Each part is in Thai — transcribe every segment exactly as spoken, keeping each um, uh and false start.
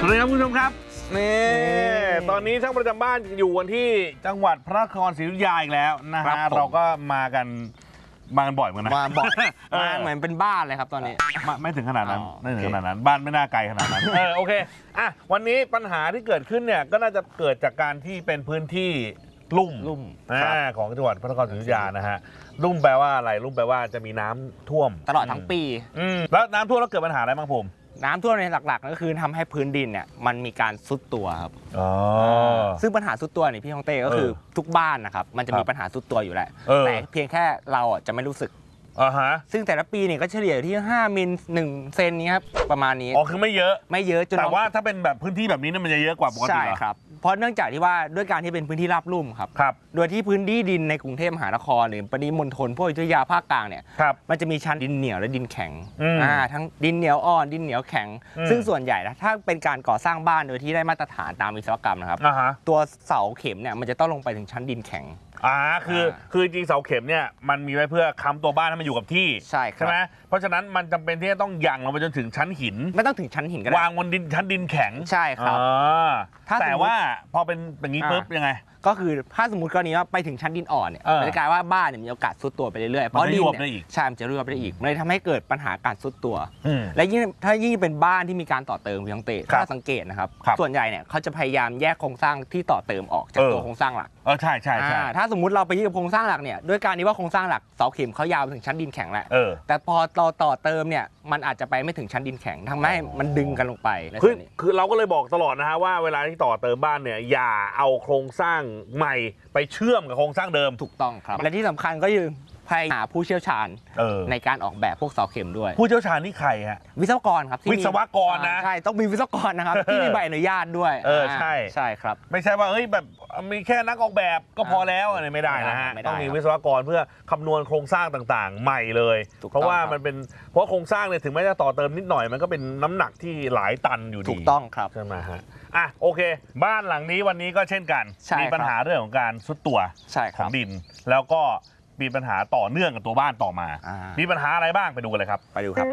สวัสดีครับคุณผู้ชมครับนี่ตอนนี้ช่างประจำบ้านอยู่กันที่จังหวัดพระนครศรีอยุธยาอีกแล้วนะฮะเราก็มากันมากันบ่อยเหมือนกันนะมาบ่อยมาเหมือนเป็นบ้านเลยครับตอนนี้ไม่ถึงขนาดนั้นไม่ถึงขนาดนั้นบ้านไม่น่าไกลขนาดนั้นเออโอเคอ่ะวันนี้ปัญหาที่เกิดขึ้นเนี่ยก็น่าจะเกิดจากการที่เป็นพื้นที่ลุ่มลุ่มของจังหวัดพระนครศรีอยุธยานะฮะลุ่มแปลว่าอะไรลุ่มแปลว่าจะมีน้ำท่วมตลอดทั้งปีแล้วน้ำท่วมแล้วเกิดปัญหาอะไรบ้างผมน้ำท่วมในหลักๆก็คือทำให้พื้นดินเนี่ยมันมีการซุดตัวครับซึ่งปัญหาซุดตัวนี่พี่ฮองเต้ก็คือทุกบ้านนะครับมันจะมีปัญหาซุดตัวอยู่แหละแต่เพียงแค่เราจะไม่รู้สึกอ่าฮะซึ่งแต่ละปีเนี่ยก็เฉลี่ยที่ห้ามิลหนึ่งเซนนี้ครับประมาณนี้อ๋อคือไม่เยอะไม่เยอะจนแต่ว่าถ้าเป็นแบบพื้นที่แบบนี้เนี่ยมันจะเยอะกว่าปกติใช่ครับเพราะเนื่องจากที่ว่าด้วยการที่เป็นพื้นที่ราบลุ่มครับครับโดยที่พื้นที่ดินในกรุงเทพมหานครหรือปริมณฑลพวกอยุธยาภาคกลางเนี่ยมันจะมีชั้นดินเหนียวและดินแข็งอ่าทั้งดินเหนียวอ่อนดินเหนียวแข็งซึ่งส่วนใหญ่นะถ้าเป็นการก่อสร้างบ้านโดยที่ได้มาตรฐานตามวิศวกรรมนะครับตัวเสาเข็มเนี่ยมันจะต้องลงไปถึงชั้นดินแข็งอ่าคือคือจริงเสาเข็มเนี่ยมันมีไว้เพื่อค้ำตัวบ้านให้มันอยู่กับที่ใช่ใช่ไหมเพราะฉะนั้นมันจำเป็นที่จะต้องยั่งลงไปจนถึงชั้นหินไม่ต้องถึงชั้นหินก็ได้วางบนดินชั้นดินแข็งใช่ครับแต่ว่าพอเป็นอย่างนี้ปุ๊บยังไงก็คือถ้าสมมติกรณีว่าไปถึงชั้นดินอ่อนเนี่ยมันจะกลายว่าบ้านเนี่ยมีโอกาสซุดตัวไปเรื่อยๆเพราะดินเนี่ยใช่มันจะรั่วไปได้อีกมันเลยทำให้เกิดปัญหาการซุดตัวและยิ่งถ้ายิ่งเป็นบ้านที่มีการต่อเติมพี่ต้องเตะถ้าสังเกตนะครับส่วนใหญ่เนี่ยเขาจะพยายามแยกโครงสร้างที่ต่อเติมออกจากตัวโครงสร้างหลักเออใช่ใช่ใช่ถ้าสมมติเราไปยึดกับโครงสร้างหลักเนี่ยด้วยการที่ว่าโครงสร้างหลักเสาเข็มเขายาวถึงชั้นดินแข็งแหละแต่พอต่อต่อเติมเนี่ยมันอาจจะไปไม่ถึงชั้นดินแข็งทำให้มันดึงกันลงไปคือคือเราก็เลยบอกตลอดนะฮะว่าเวลาที่ต่อเติมบ้านเนี่ยอย่าเอาโครงสร้างใหม่ไปเชื่อมกับโครงสร้างเดิมถูกต้องครับและที่สำคัญก็คือพยายามหาผู้เชี่ยวชาญในการออกแบบพวกเสาเข็มด้วยผู้เชี่ยวชาญนี่ใครฮะวิศวกรครับวิศวกรนะใช่ต้องมีวิศวกรนะครับที่มีใบอนุญาตด้วยเออใช่ใช่ครับไม่ใช่ว่าเฮ้ยแบบมีแค่นักออกแบบก็พอแล้วอะไรไม่ได้นะฮะต้องมีวิศวกรเพื่อคำนวณโครงสร้างต่างๆใหม่เลยเพราะว่ามันเป็นเพราะโครงสร้างเนี่ยถึงแม้จะต่อเติมนิดหน่อยมันก็เป็นน้ำหนักที่หลายตันอยู่ดีถูกต้องครับใช่ไหมฮะอ่ะโอเคบ้านหลังนี้วันนี้ก็เช่นกันมีปัญหาเรื่องของการซุดตัวของดินแล้วก็มีปัญหาต่อเนื่องกับตัวบ้านต่อมามีปัญหาอะไรบ้างไปดูกันเลยครับไปดูครับ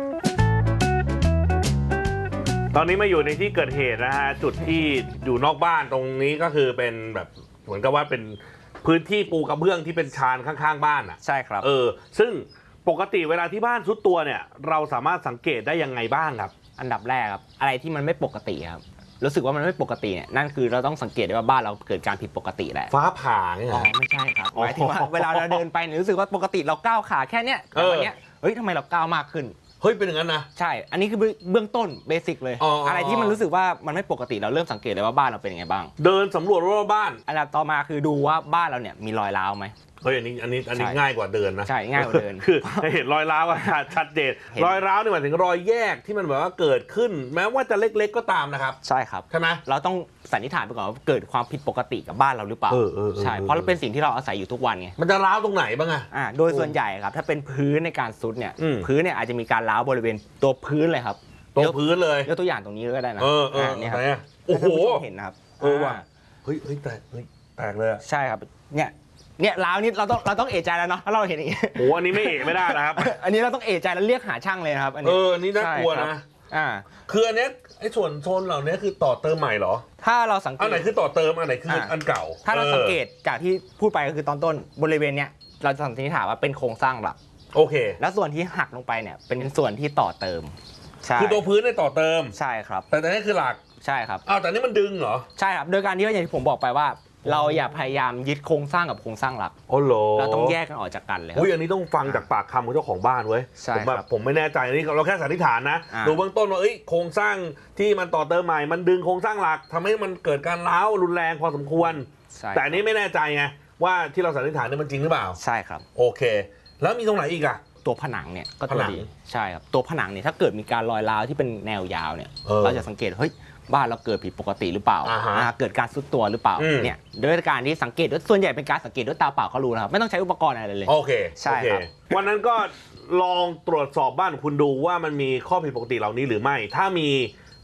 ตอนนี้มาอยู่ในที่เกิดเหตุนะฮะจุดที่อยู่นอกบ้านตรงนี้ก็คือเป็นแบบเหมือนกับว่าเป็นพื้นที่ปูกระเบื้องที่เป็นชานข้างๆบ้านอ่ะใช่ครับเออซึ่งปกติเวลาที่บ้านซุดตัวเนี่ยเราสามารถสังเกตได้ยังไงบ้างครับอันดับแรกครับอะไรที่มันไม่ปกติครับรู้สึกว่ามันไม่ปกติเนี่ยนั่นคือเราต้องสังเกตได้ว่าบ้านเราเกิดการผิดปกติแหละฟ้าผ่าเนี่ยอ๋อไม่ใช่ครับหมายถึงว่าเวลาเราเดินไปเนี่ยรู้สึกว่าปกติเราก้าวขาแค่เนี้ยแต่วันเนี้ยเฮ้ยทำไมเราก้าวมากขึ้นเฮ้ยเป็นอย่างนั้นนะใช่อันนี้คือเบื้องต้นเบสิกเลยอะไรที่มันรู้สึกว่ามันไม่ปกติเราเริ่มสังเกตเลยว่าบ้านเราเป็นยังไงบ้างเดินสำรวจรอบบ้านอันดับต่อมาคือดูว่าบ้านเราเนี่ยมีรอยร้าวไหมเฮ้ยอันนี้อันนี้อันนี้ง่ายกว่าเดินนะใช่ง่ายกว่าเดินคือเห็นรอยร้าวชัดเจนรอยร้าวนี่หมายถึงรอยแยกที่มันแบบว่าเกิดขึ้นแม้ว่าจะเล็กๆก็ตามนะครับใช่ครับใช่ไหมเราต้องสันนิษฐานไปก่อนว่าเกิดความผิดปกติกับบ้านเราหรือเปล่าใช่เพราะเราเป็นสิ่งที่เราอาศัยอยู่ทุกวันไงมันจะร้าวตรงไหนบ้างอ่ะโดยส่วนใหญ่ครับถ้าเป็นพื้นในการซุดเนี่ยพื้นเนี่ยอาจจะมีการร้าวบริเวณตัวพื้นเลยครับตัวพื้นเลยยกตัวอย่างตรงนี้ก็ได้นะเออเออเนี่ยครับโอ้โหเห็นนะครับเออว่ะเฮ้ยเฮ้ยแตกเฮ้ยแตกเลยใช่ครับเนี่ยเนี่ยร้าวนี่เราต้องเราต้องเอะใจแล้วเนาะถ้าเราเห็นอย่างนี้โอ้อันนี้ไม่เอะไม่ได้นะครับอันนี้เราต้องเอะใจแล้วเรียกหาช่างเลยครับอันนี้เออนี่น่ากลัวนะอ่าคืออันนี้ไอ้ส่วนโซนเหล่านี้คือต่อเติมใหม่เหรอถ้าเราสังเกตอันไหนคือต่อเติมอันไหนคืออันเก่าถ้าเราสังเกตจากที่พูดไปก็คือตอนต้นบริเวณเนี้ยเราจะสันนิษฐานว่าเป็นโครงสร้างหลักโอเคแล้วส่วนที่หักลงไปเนี่ยเป็นส่วนที่ต่อเติมใช่คือตัวพื้นได้ต่อเติมใช่ครับแต่แต่นี่คือหลักใช่ครับอ้าวแต่นี่มันดึงเหรอใช่ครับโดยการที่ว่าอย่างที่ผมบอกไปว่าเราอย่าพยายามยึดโครงสร้างกับโครงสร้างหลักโอ้โหเราต้องแยกกันออกจากกันเลยอุ้ยอันนี้ต้องฟังจากปากคำของเจ้าของบ้านเว้ยผมแบบผมไม่แน่ใจอันนี้เราแค่สันนิษฐานนะดูเบื้องต้นว่าเอ้ยโครงสร้างที่มันต่อเติมใหม่มันดึงโครงสร้างหลักทำให้มันเกิดการร้าวรุนแรงพอสมควรแต่อันนี้ไม่แน่ใจไงว่าที่เราสันนิษฐานนี่มันจริงหรือเปล่าใช่ครับโอเคแล้วมีตรงไหนอีกอะตัวผนังเนี่ยก็ตัวดีใช่ครับตัวผนังเนี่ยถ้าเกิดมีการรอยร้าวที่เป็นแนวยาวเนี่ยเราจะสังเกตเฮ้ยบ้านเราเกิดผิดปกติหรือเปล่าเกิดการซุดตัวหรือเปล่าเนี่ยด้วยการที่สังเกตด้วยส่วนใหญ่เป็นการสังเกตด้วยตาเปล่าเขารู้นะครับไม่ต้องใช้อุปกรณ์อะไรเลยโอเคใช่ครับวันนั้นก็ลองตรวจสอบบ้านคุณดูว่ามันมีข้อผิดปกติเหล่านี้หรือไม่ถ้ามี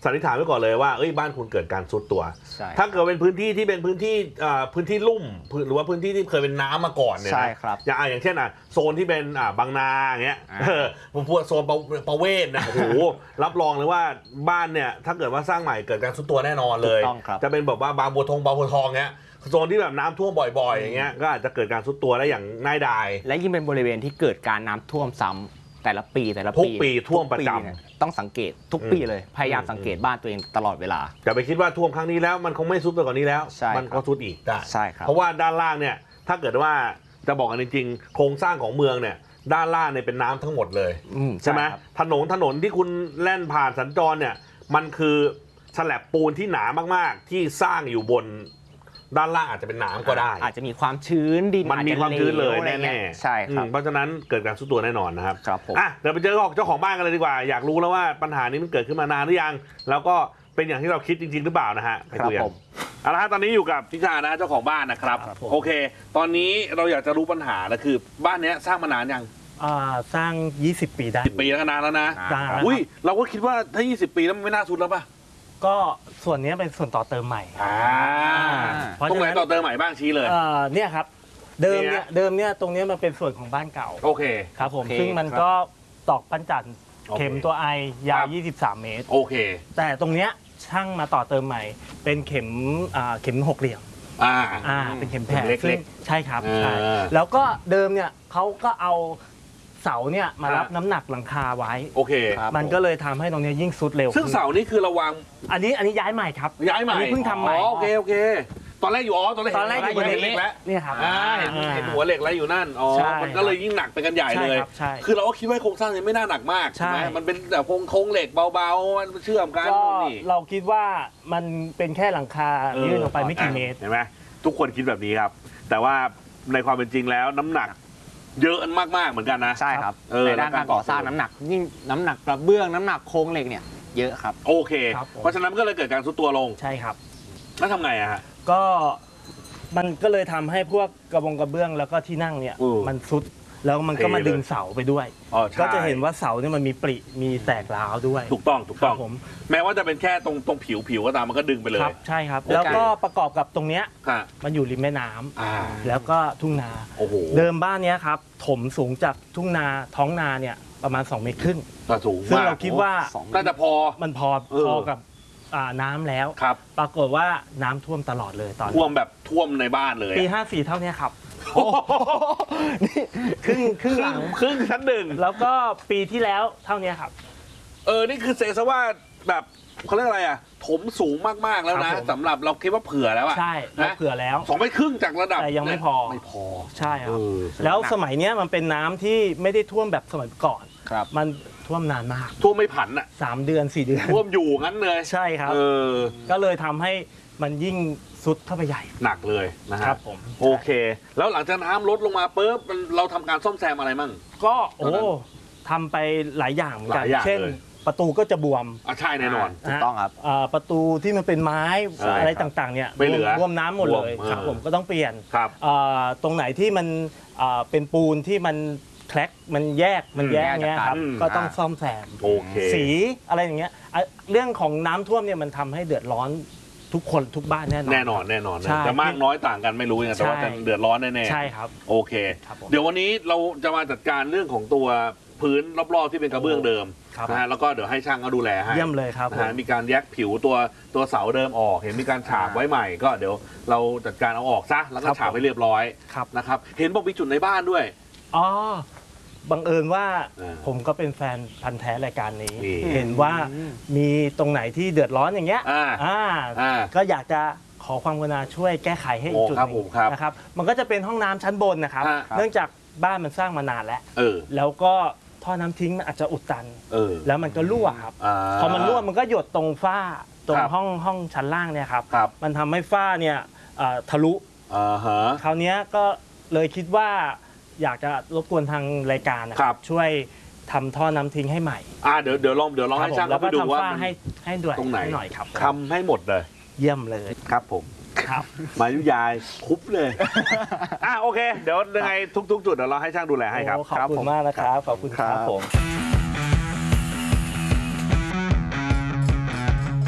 สันนิษฐานไว้ก่อนเลยว่าเอ้ยบ้านคุณเกิดการซุดตัวใช่ถ้าเกิดเป็นพื้นที่ที่เป็นพื้นที่อ่าพื้นที่ลุ่มหรือว่าพื้นที่ที่เคยเป็นน้ำมาก่อนเนี่ยใช่นะครับ อย่างอ่ะอย่างเช่นอ่ะโซนที่เป็นอ่าบางนาอย่างเงี้ยอ่าเออผมพูดโซนประประเวศนะโอ้โหรับรองเลยว่าบ้านเนี่ยถ้าเกิดว่าสร้างใหม่เกิดการซุดตัวแน่นอนเลยถูกต้องครับจะเป็นแบบว่าบางบัวทองบางบัวทองเงี้ยโซนที่แบบน้ำท่วมบ่อยๆอย่างเงี้ยก็อาจจะเกิดการซุดตัวได้อย่างง่ายดายและยิ่งเป็นบริเวณที่เกิดการน้ำท่วมซ้ำแต่ละปีแต่ละทุปีกปีท่วมประจำทุกเนี่ยต้องสังเกตทุกปีเลยพยายามสังเกตบ้านตัวเองตลอดเวลาอย่าไปคิดว่าท่วมครั้งนี้แล้วมันคงไม่ซุดไปกว่านี้แล้วใช่มันก็ซุดอีกได้ใช่ครับเพราะว่าด้านล่างเนี่ยถ้าเกิดว่าจะบอกกันจริงๆโครงสร้างของเมืองเนี่ยด้านล่างเนี่ยเป็นน้ำทั้งหมดเลยอืมใช่ไหมครับถนนถนนที่คุณแล่นผ่านสัญจรเนี่ยมันคือฉลับปูนที่หนามากๆ ที่สร้างอยู่บนด้านล่างอาจจะเป็นน้ำก็ได้อาจจะมีความชื้นดินมันมีความชื้นเลยอาจจะหวอะไรแน่งี้ๆใช่ครับอืมเพราะฉะนั้นเกิดการซุดตัวแน่นอนนะครับครับผมอ่ะเดี๋ยวไปเจอเจ้าของบ้านกันเลยดีกว่า อยากรู้แล้วว่าปัญหานี้มันเกิดขึ้นมานานหรือยังแล้วก็เป็นอย่างที่เราคิดจริงๆหรือเปล่านะฮะไปครับคุยกันผมเอาละฮะตอนนี้อยู่กับพิชานะเจ้าของบ้านนะครับครับผมโอเค ตอนนี้เราอยากจะรู้ปัญหาแล้วคือบ้านเนี้ยสร้างมานานยังอ่าสร้าง ยี่สิบ ปีได้สิบปีแล้วก็นานแล้วนะนานแล้วอุ้ยครับเราก็คิดว่าถ้ายี่สิบปีแล้วมันไม่น่าสุดแล้วป่ะก็ส่วนนี้เป็นส่วนต่อเติมใหม่อ่าเพราะตรงไหนฉะนั้นต่อเติมใหม่บ้างชี้เลยเอ่อเนี่ยครับเดิมเนี่เนี่ย ยเดิมเนี่ยตรงเนี้ยมันเป็นส่วนของบ้านเก่าโอเคครับผมโอเคซึ่งมันครับก็ตอกปั้นจันทร์โอเคเข็มตัวไอยาครัวบยี่สิบสาม เมตรโอเคแต่ตรงเนี้ยช่างมาต่อเติมใหม่ เป็นเข็มอ่าเข็มหกเหลี่ยมอ่าอ่าเป็นเข็มแผ่เล็กๆซึ่งใช่ครับใช่อ่าแล้วก็เดิมเนี่ยเขาก็เอาเสาเนี่ยมารับอ่าน้ำหนักหลังคาไว้โอเคครับมันก็เลยทำให้ตรงเนี้ยยิ่งสุดเร็วซึ่งขึ้นเสานี่คือเราวางอันนี้อันนี้ย้ายใหม่ครับย้ายใหม่อันนี้เพิ่งทำใหม่อ๋อโอเคโอเค ตอนแรกอยู่อ๋อตอนแรกตอนแรกอยู่บนเห็นเหล็กแล้วเนี่ยครับอ่าเห็นเห็นหัวเหล็กแล้วอยู่นั่นอ๋อใช่มันก็เลยยิ่งหนักไปกันใหญ่เลยใช่ครับใช่คือเราก็คิดว่าโครงสร้างนี้ไม่น่าหนักมากใช่ไหมมันเป็นแต่โครงโครงเหล็กเบาๆมันเชื่อมกันก็นู่นนี่เราคิดว่ามันเป็นแค่หลังคาเออยื่นออกไปไม่กี่เมตรเห็นไหมทุกคนคิดแบบนี้ครับ แต่ว่าในความเป็นจริงแล้วน้ำหนักเยอะมากๆเหมือนกันนะใช่ครับเออในด้านการก่อสร้างน้ำหนักยิ่งน้ำหนักกระเบื้องน้ำหนักโครงเหล็กเนี่ยเยอะครับโอเคครับผมเพราะฉะนั้นมันก็เลยเกิดการซุดตัวลงใช่ครับแล้วทำไงอะฮะก็มันก็เลยทำให้พวกกระบงกระเบื้องแล้วก็ที่นั่งเนี่ยอืมมันซุดแล้วมันก็มาเทเลยดึงเสาไปด้วยอ๋อใช่ก็จะเห็นว่าเสาเนี่ยมันมีปริมีแตกร้าวด้วยถูกต้องถูกต้องครับผมแม้ว่าจะเป็นแค่ตรงตรงผิวผิวก็ตามมันก็ดึงไปเลยครับใช่ครับโอเคแล้วก็ประกอบกับตรงเนี้ยค่ะมันอยู่ริมแม่น้ำอ่าแล้วก็ทุ่งนาโอ้โหเดิมบ้านเนี้ยครับถมสูงจากทุ่งนาท้องนาเนี่ยประมาณสองเมตรครึ่งก็สูงซึ่งมากเราคิดว่าสองน่าจะพอมันพอเออพอกับอ่าน้ำแล้วครับปรากฏว่าน้ำท่วมตลอดเลยตอนท่วมแบบท่วมในบ้านเลยปีอะห้าสี่เท่าเนี้ยครับโอ้โหนี่ครึ่งครึ่งหลังครึ่งชั้นหนึ่งแล้วก็ปีที่แล้วเท่าเนี้ยครับเออนี่คือเซซะว่าแบบเขาเรียกอะไรอะถมสูงมากๆแล้วครันะบผมสำหรับเราคิดว่าเผื่อแล้วอะใช่เรานะเผื่อแล้วสองเมตรครึ่งจากระดับแต่ยังไม่พอไม่พอใช่คเอรับอแล้วสมัยเนี้ยมันเป็นน้ำที่ไม่ได้ท่วมแบบสมัยก่อนครับมันท่วมนานมากท่วมไม่ผันอะสามเดือนสี่เดือนท่วมอยู่งั้นเลยใช่ครับเออก็เลยทำให้มันยิ่งสุดเข้าไปใหญ่หนักเลยนะฮะครับผมโอเค แล้วหลังจากน้ำลดลงมาปุ๊บมันเราทำการซ่อมแซมอะไรมั่งก็ตอโอ้นนั้นทำไปหลายอย่างเหมือนกัหนลายอย่างเช่นเลยประตูก็จะบวมอ่ะใช่แน่นอนถูกต้องครับอ่าประตูที่มันเป็นไม้ใช่อะไรครับต่างๆเนี่ยไม่เหลือรวมน้ำหมดเลยรวมครับเออผมก็ต้องเปลี่ยนครับอ่าตรงไหนที่มันอ่าเป็นปูนที่มันแคลกมันแยกมันแยกอืมเงี้ยครับอืมก็ต้องซ่อมแซมโอเคสีอะไรอย่างเงี้ยอ่ะเรื่องของน้ำท่วมเนี่ยมันทำให้เดือดร้อนทุกคนทุกบ้านแน่นอนแน่นอนแน่นอนใช่จะมากน้อยต่างกันไม่รู้ไงแต่ว่าใช่จะเดือดร้อนแน่ๆใช่ครับโอเคครับผมเดี๋ยววันนี้เราจะมาจัดการเรื่องของตัวพื้นรอบๆที่เป็นกระเบื้องเดิมครับนะฮะแล้วก็เดี๋ยวให้ช่างเขาดูแลให้เยี่ยมเลยครับนะผมฮะมีการแยกผิวตัวตัวเสาเดิมออก เห็นมีการฉาบไว้ใหม่ ก็เดี๋ยวเราจัดการเอาออกซะแล้วก็ครับฉาบให้เรียบร้อยครับนะครับเห็นบอกมีจุดในบ้านด้วยอ๋อบังเอิญว่าอ่าผมก็เป็นแฟนพันธ์แท้รายการนี้นี่เห็นว่ามีตรงไหนที่เดือดร้อนอย่างเงี้ยอ่าอ่าอ่าก็อยากจะขอความกรุณาช่วยแก้ไขให้อีกโอ้จุดครับหนึผงมครับนะครับ มันก็จะเป็นห้องน้ำชั้นบนนะครับฮะเนื่องจากบ้านมันสร้างมานานแล้วเออแล้วก็ท่อน้ำทิ้งมันอาจจะอุดตันเออแล้วมันก็รั่วครับาพอมันรั่วมันก็หยดตรงฝ้าตรงครับห้องห้องชั้นล่างเนี่ยครับครับมันทำให้ฝ้าเนี่ยเอ่อทะลุอ่าฮะคราวเนี้ยก็เลยคิดว่าอยากจะรบกวนทางรายการนะคครัรับ บช่วยทำท่อน้ำทิ้งให้ใหม่อ่าเดี๋ยวเดี๋ยวลองเดี๋ยวลองครับให้ผมช่างแล้วเขาไปก็ดูทำว่าฝ้ามันให้ให้ด้วยตรงไหนให้หน่อยครับทำให้หมดเลยเยี่ยมเลยครับผมครับมายุยายคุบเลย อ่ะโอเค เดี๋ยวยังไงทุก ๆ จุดเดี๋ยวเราให้ช่างดูแลให้ครับโอ้ขอบคุณมากนะครับขอบคุณครับผม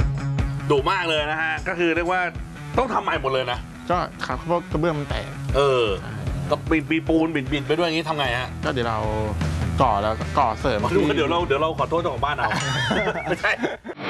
ดุมากเลยนะฮะก็คือเรียกว่าต้องทำใหม่หมดเลยนะก็ครับเพราะกระเบื้องมันแตกเออก็ปีปีปูนบิดบิดไปด้วยอย่างนี้ทำไงฮะก็เดี๋ยวเราก่อแล้วก่อเสริมดูว่าเดี๋ยวเราเดี๋ยวเราขอโทษเจ้าของบ้านเอา ไม่ใช่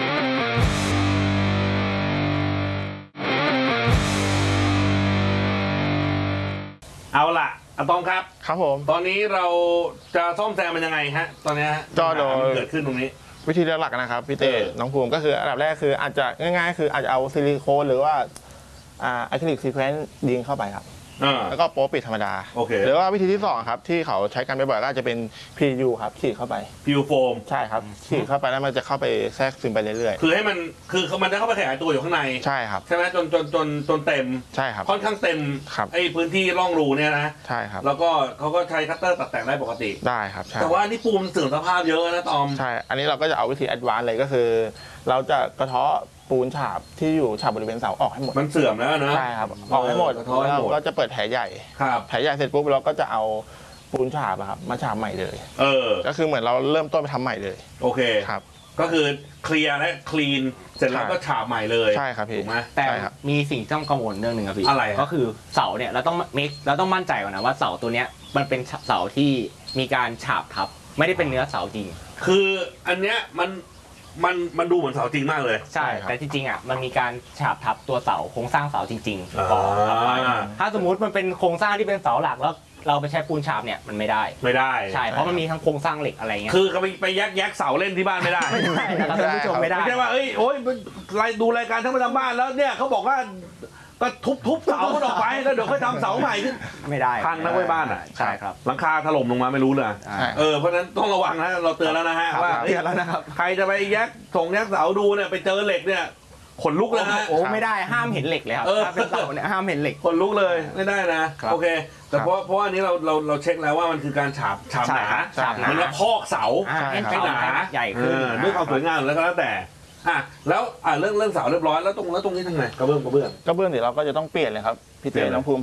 เอาล่ะอะตอมครับครับผมตอนนี้เราจะซ่อมแซมมันยังไงฮะ ตอนนี้ฮะก็โดยปัญหามันเกิดขึ้นตรงนี้วิธีหลักๆนะครับพี่เต้เออน้องภูมิก็คืออันดับแรกคืออาจจะง่ายๆ คืออาจจะเอาซิลิโคนหรือว่าอ่าอะคริลิกซีเควนซ์ยิงเข้าไปครับอ่าแล้วก็โป๊ะปิดธรรมดาโอเคหรือว่าวิธีที่สองครับที่เขาใช้กันบ่อยๆก็อาจจะเป็น พี ยู ครับฉีดเข้าไปพิวโฟมใช่ครับฉีดเข้าไปแล้วมันจะเข้าไปแทรกซึมไปเรื่อยคือให้มันคือมันจะเข้าไปขยายตัวอยู่ข้างในๆ ใช่ครับใช่ไหมจนจนจนจนเต็มใช่ครับค่อนข้างเต็มครับไอ้พื้นที่ร่องรูเนี่ยนะใช่ครับแล้วก็เขาก็ใช้คัตเตอร์ตัดแต่งได้ปกติได้ครับใช่แต่ว่านี่ปูนเสื่อมสภาพเยอะนะตอมใช่ อันนี้เราก็จะเอาวิธีแอดวานซ์เลยก็คือ เราจะกระเทาะปูนฉาบที่อยู่ฉาบบริเวณเสาออกให้หมดมันเสื่อมแล้วนะใช่ครับออกให้หมดกระเทาะให้แล้วหมดก็จะเปิดแผลใหญ่ครับแผลใหญ่เสร็จปุ๊บเราก็จะเอาปูนฉาบอะครับมาฉาบใหม่เลยเออก็คือเหมือนเราเริ่มต้นไปทำใหม่เลยโอเคครับก็คือเคลียร์และคลีนเสร็จแล้วก็ฉาบใหม่เลยใช่ครับพี่ถูกไหมแต่ใช่ครับมีสิ่งที่ต้องกังวลเรื่องหนึ่งครับพี่อะไรฮะก็คือเสาเนี่ยเราต้องเมคเราต้องมั่นใจก่อนนะว่าเสาตัวเนี้ยมันเป็นเสาที่มีการฉาบทับไม่ได้เป็นเนื้อเสาจริงคืออันเนี้ยมันมันมันดูเหมือนเสาจริงมากเลยใช่ใช่ครับแต่จริงๆอ่ะมันมีการฉาบทับตัวเสาโครงสร้างเสาจริงอ่าๆก่อนครับถ้าสมมุติมันเป็นโครงสร้างที่เป็นเสาหลักแล้วเราไปใช้ปูนฉาบเนี่ยมันไม่ได้ไม่ได้ใช่เพราะมันมีทั้งโครงสร้างเหล็กอะไรเงี้ยคือเขาไปไปแยกแยกเสาเล่นที่บ้านไม่ได้ไม่ได้นะครับท่านผู้ชมไม่ได้ไม่ใช่ว่าเอ้ยโอ้ยรายดูรายการทั้งประจำบ้านแล้วเนี่ยเขาบอกว่าก็ทุบทุบเสามันออกไปแล้วเดี๋ยวค่อยทำเสาใหม่ขึ้นไม่ได้พังนะเว้ยบ้านอ่ะใช่ครับหลังคาถล่มลงมาไม่รู้เลยอ่าใช่เออเพราะฉะนั้นต้องระวังนะเราเตือนแล้วนะฮะครับว่าครับเตือนแล้วนะครับใครจะไปแยกส่งแยกเสาดูเนี่ยไปเจอเหล็กเนี่ยขนลุกเลยนะโอ้ไม่ได้ห้ามเห็นเหล็กเลยครับเออถ้าเป็นเสาเนี่ยห้ามเห็นเหล็กขนลุกเลยไม่ได้นะครับ โอเค แต่เพราะเพราะว่าอันนี้เราเราเราเช็คแล้วว่ามันคือการฉาบฉาบหนาฉาบหนามันจะพอกเสาอ่าใช่ให้ครับเสาหนาใหญ่ขึ้นเออด้วยความสวยงามแล้วก็แล้วแต่อ่ะแล้วอ่ะเรื่องเรื่องเสาเรียบร้อยแล้วตรงแล้วตรงนี้ทางไหนกระเบื้องกระเบื้องก็เบื้องเดี๋ยวเราก็จะต้องเปลี่ยนเลยครับพี่เปลี่เต้ยนเลยน้องภูมิ